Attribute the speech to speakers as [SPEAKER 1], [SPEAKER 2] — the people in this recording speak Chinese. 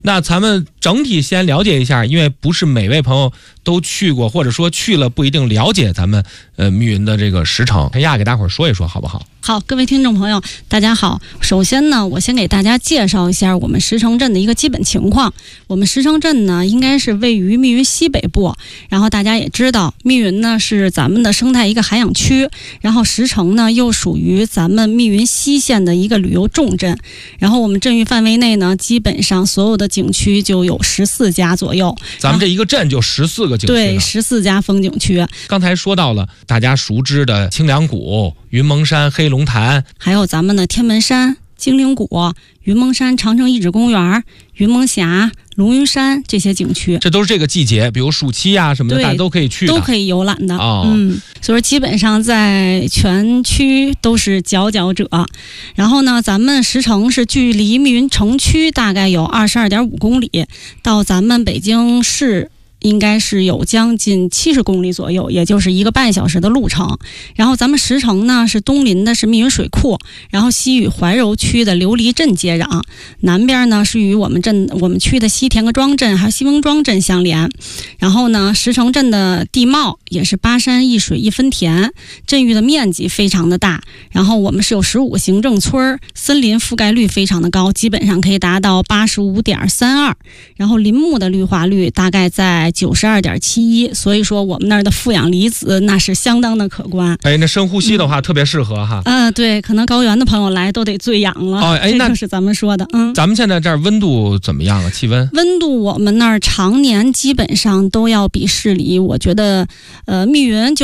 [SPEAKER 1] 那咱们整体先了解一下，因为不是每位朋友都去过，或者说去了不一定了解咱们密云的这个石城。陈亚给大伙儿说一说好不好？
[SPEAKER 2] 好，各位听众朋友，大家好。首先呢，我先给大家介绍一下我们石城镇的一个基本情况。我们石城镇呢，应该是位于密云西北部。然后大家也知道，密云呢是咱们的生态一个海养区，然后石城呢又属于咱们密云西县的一个旅游重镇。然后我们镇域范围内呢，基本上所有的景区就有14家左右。
[SPEAKER 1] 咱们这一个镇就14个景区。
[SPEAKER 2] 对，14家风景区。
[SPEAKER 1] 刚才说到了大家熟知的清凉谷、云蒙山、黑龙潭，
[SPEAKER 2] 还有咱们的天门山、精灵谷、云蒙山长城遗址公园、云蒙峡、龙云山这些景区，
[SPEAKER 1] 这都是这个季节，比如暑期啊什么的，大家都可以去的，
[SPEAKER 2] 都可以游览的。所以说基本上在全区都是佼佼者。然后呢，咱们石城是距离密云城区大概有22.5公里，到咱们北京市应该是有将近70公里左右，也就是1个半小时的路程。然后咱们石城呢是东临的是密云水库，然后西与怀柔区的琉璃镇接壤，南边呢是与我们区的西田各庄镇还有西翁庄镇相连。然后呢，石城镇的地貌也是8山1水1分田，镇域的面积非常的大。然后我们是有15个行政村，森林覆盖率非常的高，基本上可以达到85.32%。然后林木的绿化率大概在92.71%，所以说我们那儿的负氧离子那是相当的可观。
[SPEAKER 1] 那深呼吸的话特别适合哈。
[SPEAKER 2] 对，可能高原的朋友来都得醉氧了。这就是咱们说的。
[SPEAKER 1] 咱们现在这儿温度怎么样啊？气温？
[SPEAKER 2] 温度我们那儿常年基本上都要比市里，我觉得密云就